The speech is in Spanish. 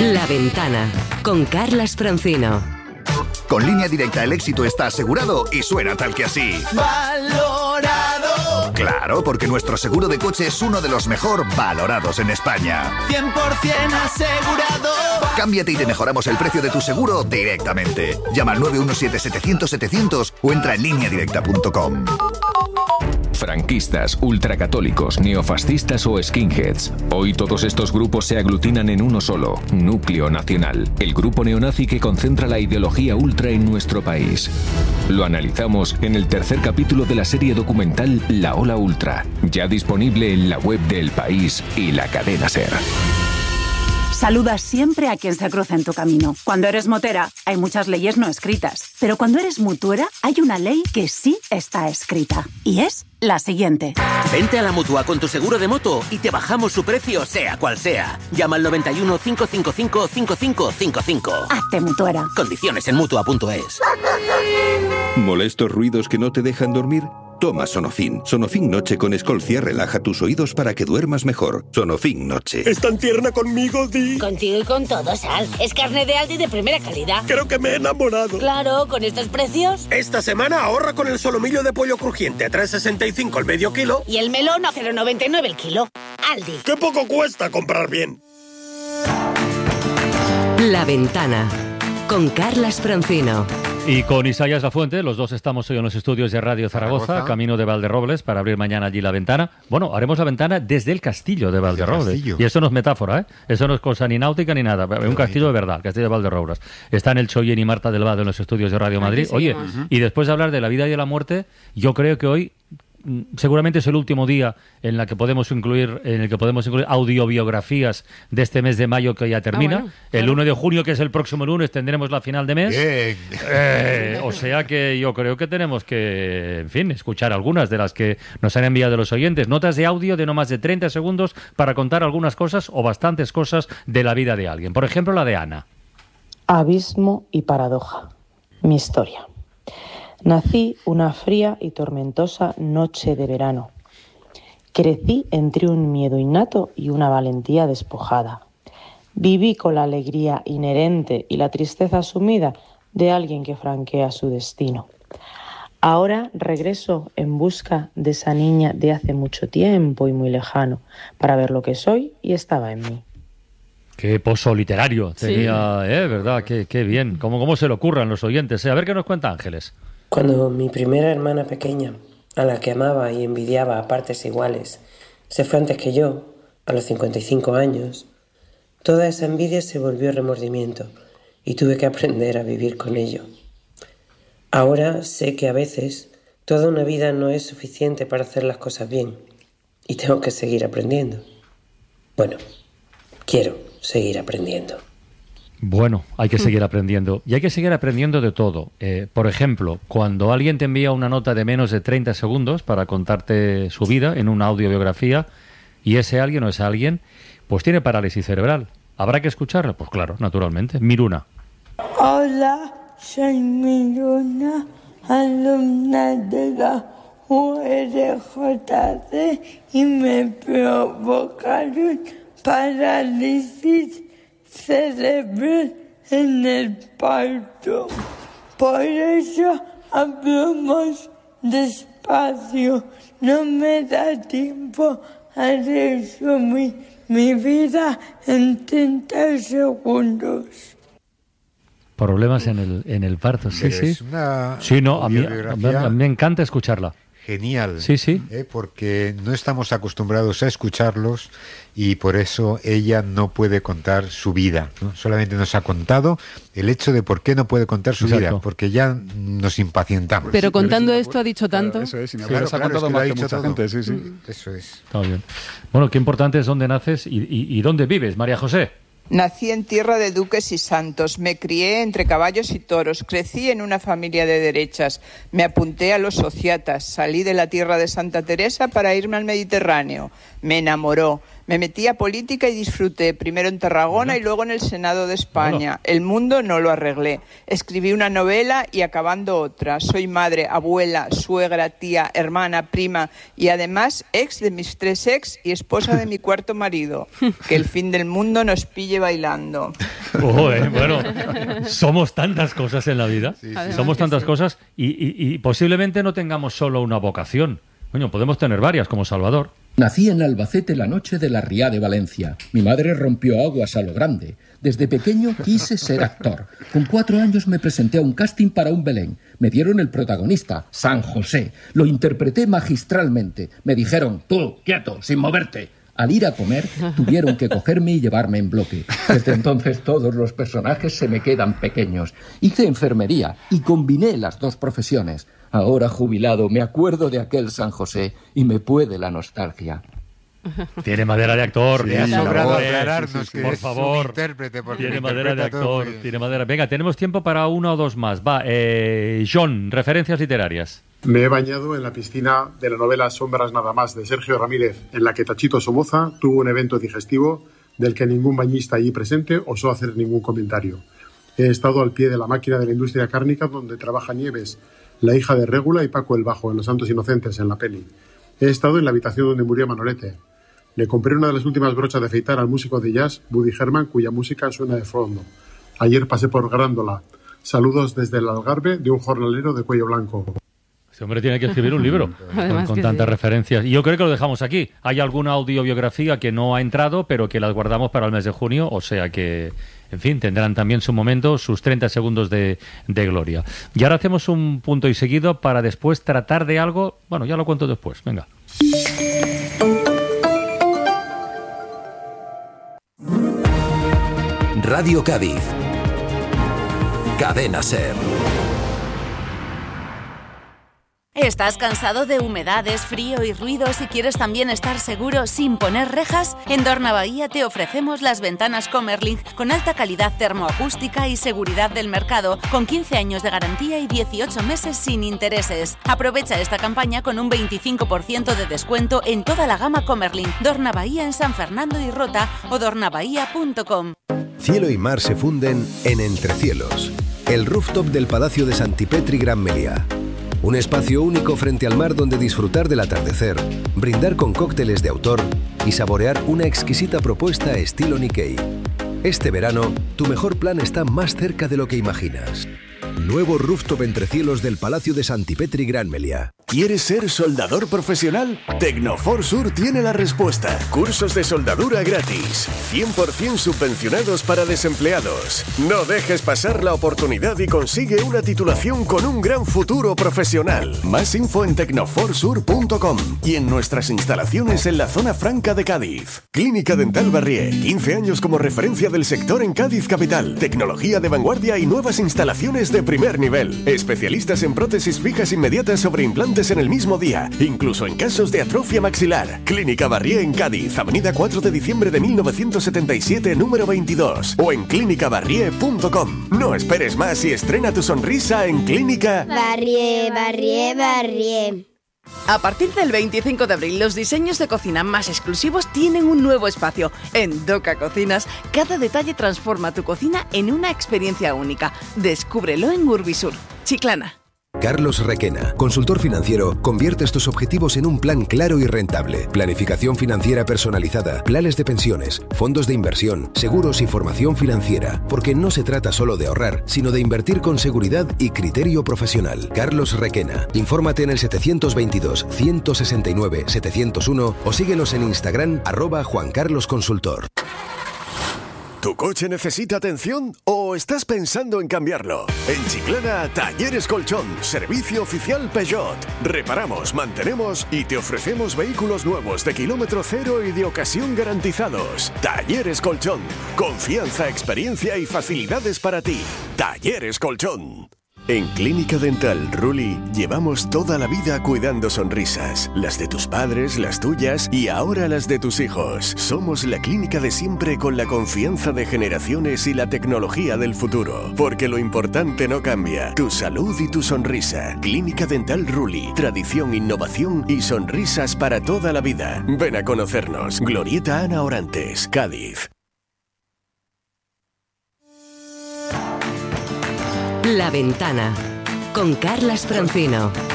La Ventana, con Carlas Francino. Con Línea Directa el éxito está asegurado y suena tal que así. ¡Valorado! Claro, porque nuestro seguro de coche es uno de los mejor valorados en España. 100% asegurado. Cámbiate y te mejoramos el precio de tu seguro directamente. Llama al 917-700-700 o entra en lineadirecta.com. Franquistas, ultracatólicos, neofascistas o skinheads. Hoy todos estos grupos se aglutinan en uno solo, Núcleo Nacional, el grupo neonazi que concentra la ideología ultra en nuestro país. Lo analizamos en el tercer capítulo de la serie documental La Ola Ultra, ya disponible en la web de El País y la cadena SER. Saluda siempre a quien se cruza en tu camino. Cuando eres motera, hay muchas leyes no escritas. Pero cuando eres mutuera, hay una ley que sí está escrita. Y es la siguiente. Vente a la Mutua con tu seguro de moto y te bajamos su precio, sea cual sea. Llama al 91 555 5555. Hazte mutuera. Condiciones en Mutua.es. ¿Molestos ruidos que no te dejan dormir? Toma Sonofin. Sonofin Noche con Escolcia relaja tus oídos para que duermas mejor. Sonofin Noche. ¿Es tan tierna conmigo, Di? Contigo y con todo, Sal. Es carne de Aldi de primera calidad. Creo que me he enamorado. Claro, con estos precios. Esta semana ahorra con el solomillo de pollo crujiente a 3,65 el medio kilo. Y el melón a 0,99 el kilo. Aldi. ¡Qué poco cuesta comprar bien! La Ventana, con Carlas Francino. Y con Isaías Lafuente, los dos estamos hoy en los estudios de Radio Zaragoza, camino de Valderrobles, para abrir mañana allí la ventana. Bueno, haremos la ventana desde el castillo de Valderrobles. Y eso no es metáfora, ¿eh? Eso no es cosa ni náutica ni nada. Es un castillo de verdad, el castillo de Valderrobles. Están el Choyen y Marta del Vado en los estudios de Radio Madrid. Oye, y después de hablar de la vida y de la muerte, yo creo que hoy seguramente es el último día en el que podemos incluir audiobiografías de este mes de mayo que ya termina. El 1 de junio, que es el próximo lunes, tendremos la final de mes. O sea que yo creo que tenemos que, en fin, escuchar algunas de las que nos han enviado los oyentes. Notas de audio de no más de 30 segundos para contar algunas cosas o bastantes cosas de la vida de alguien. Por ejemplo, la de Ana. Abismo y paradoja. Mi historia. Nací una fría y tormentosa noche de verano. Crecí entre un miedo innato y una valentía despojada. Viví con la alegría inherente y la tristeza asumida de alguien que franquea su destino. Ahora regreso en busca de esa niña de hace mucho tiempo y muy lejano, para ver lo que soy y estaba en mí. Qué pozo literario tenía, ¿verdad? Qué bien. ¿Cómo se le ocurran los oyentes? A ver qué nos cuenta Ángeles. Cuando mi primera hermana pequeña, a la que amaba y envidiaba a partes iguales, se fue antes que yo, a los 55 años, toda esa envidia se volvió remordimiento y tuve que aprender a vivir con ello. Ahora sé que a veces toda una vida no es suficiente para hacer las cosas bien y tengo que seguir aprendiendo. Bueno, quiero seguir aprendiendo. Bueno, hay que seguir aprendiendo. Y hay que seguir aprendiendo de todo. Por ejemplo, cuando alguien te envía una nota de menos de 30 segundos para contarte su vida en una audiobiografía y ese alguien o esa alguien pues tiene parálisis cerebral. ¿Habrá que escucharla? Pues claro, naturalmente. Miruna. Hola, soy Miruna, alumna de la URJC y me provocaron parálisis cerebral en el parto. Por eso hablo más despacio. No me da tiempo a resumir mi vida en 30 segundos. Problemas en el parto, sí. A mí me encanta escucharla. Genial. Sí. Porque no estamos acostumbrados a escucharlos y por eso ella no puede contar su vida, ¿no? Solamente nos ha contado el hecho de por qué no puede contar su vida, porque ya nos impacientamos. Pero contando esto ha dicho tanto. Eso es, ha contado más que mucha gente, sí. Eso es. Está bien. Bueno, qué importante es dónde naces y dónde vives, María José. Nací en tierra de duques y santos, me crié entre caballos y toros, crecí en una familia de derechas, me apunté a los sociatas, salí de la tierra de Santa Teresa para irme al Mediterráneo, me enamoró, me metí a política y disfruté, primero en Tarragona y luego en el Senado de España. El mundo no lo arreglé, escribí una novela y acabando otra, soy madre, abuela, suegra, tía, hermana, prima y además ex de mis 3 ex y esposa de mi 4º marido, que el fin del mundo nos pille bailando. Bueno, somos tantas cosas en la vida, somos tantas cosas y posiblemente no tengamos solo una vocación. Coño, podemos tener varias, como Salvador. Nací en Albacete la noche de la Riá de Valencia. Mi madre rompió aguas a lo grande. Desde pequeño quise ser actor. Con 4 años me presenté a un casting para un Belén. Me dieron el protagonista, San José. Lo interpreté magistralmente. Me dijeron, tú, quieto, sin moverte. Al ir a comer, tuvieron que cogerme y llevarme en bloque. Desde entonces todos los personajes se me quedan pequeños. Hice enfermería y combiné las 2 profesiones. Ahora jubilado, me acuerdo de aquel San José y me puede la nostalgia. Tiene madera de actor. Sí, ha sobrado aclararnos que por es favor. un intérprete. Tiene madera de actor. Tiene madera. Venga, tenemos tiempo para 1 o 2 más. Va, John, referencias literarias. Me he bañado en la piscina de la novela Sombras nada más, de Sergio Ramírez, en la que Tachito Somoza tuvo un evento digestivo del que ningún bañista allí presente osó hacer ningún comentario. He estado al pie de la máquina de la industria cárnica donde trabaja Nieves, la hija de Régula, y Paco el Bajo en Los Santos Inocentes, en la peli. He estado en la habitación donde murió Manolete. Le compré una de las últimas brochas de afeitar al músico de jazz, Woody Herman, cuya música suena de fondo. Ayer pasé por Grándola. Saludos desde el Algarve de un jornalero de cuello blanco. Este hombre tiene que escribir un libro con tantas referencias. Y yo creo que lo dejamos aquí. Hay alguna audiobiografía que no ha entrado, pero que las guardamos para el mes de junio, o sea que, en fin, tendrán también su momento, sus 30 segundos de gloria. Y ahora hacemos un punto y seguido para después tratar de algo... Bueno, ya lo cuento después. Venga. Radio Cádiz. Cadena SER. ¿Estás cansado de humedades, frío y ruidos y quieres también estar seguro sin poner rejas? En Dorna Bahía te ofrecemos las ventanas Comerlink con alta calidad termoacústica y seguridad del mercado, con 15 años de garantía y 18 meses sin intereses. Aprovecha esta campaña con un 25% de descuento en toda la gama Comerlink. Dorna Bahía en San Fernando y Rota o dornabahía.com. Cielo y mar se funden en Entrecielos, el rooftop del Palacio de Santipetri Gran Meliá. Un espacio único frente al mar donde disfrutar del atardecer, brindar con cócteles de autor y saborear una exquisita propuesta estilo Nikkei. Este verano, tu mejor plan está más cerca de lo que imaginas. Nuevo rooftop Entrecielos del Palacio de Santipetri Gran Meliá. ¿Quieres ser soldador profesional? Tecnofor Sur tiene la respuesta. Cursos de soldadura gratis, 100% subvencionados para desempleados. No dejes pasar la oportunidad y consigue una titulación con un gran futuro profesional. Más info en tecnoforsur.com y en nuestras instalaciones en la zona franca de Cádiz. Clínica Dental Barrié, 15 años como referencia del sector en Cádiz capital. Tecnología de vanguardia y nuevas instalaciones de primer nivel. Especialistas en prótesis fijas inmediatas sobre implantes en el mismo día, incluso en casos de atrofia maxilar. Clínica Barrié en Cádiz, avenida 4 de diciembre de 1977, número 22, o en clínicabarrié.com. No esperes más y estrena tu sonrisa en Clínica Barrié, Barrié, Barrié. A partir del 25 de abril, los diseños de cocina más exclusivos tienen un nuevo espacio. En Doca Cocinas, cada detalle transforma tu cocina en una experiencia única. Descúbrelo en Urbisur, Chiclana. Carlos Requena, consultor financiero, conviertes tus objetivos en un plan claro y rentable. Planificación financiera personalizada, planes de pensiones, fondos de inversión, seguros y formación financiera. Porque no se trata solo de ahorrar, sino de invertir con seguridad y criterio profesional. Carlos Requena. Infórmate en el 722-169-701 o síguenos en Instagram @JuanCarlosConsultor. ¿Tu coche necesita atención o estás pensando en cambiarlo? En Chiclana, Talleres Colchón, servicio oficial Peugeot. Reparamos, mantenemos y te ofrecemos vehículos nuevos de kilómetro cero y de ocasión garantizados. Talleres Colchón, confianza, experiencia y facilidades para ti. Talleres Colchón. En Clínica Dental Ruli llevamos toda la vida cuidando sonrisas, las de tus padres, las tuyas y ahora las de tus hijos. Somos la clínica de siempre con la confianza de generaciones y la tecnología del futuro, porque lo importante no cambia, tu salud y tu sonrisa. Clínica Dental Ruli, tradición, innovación y sonrisas para toda la vida. Ven a conocernos. Glorieta Ana Orantes, Cádiz. La Ventana, con Carlas Francino.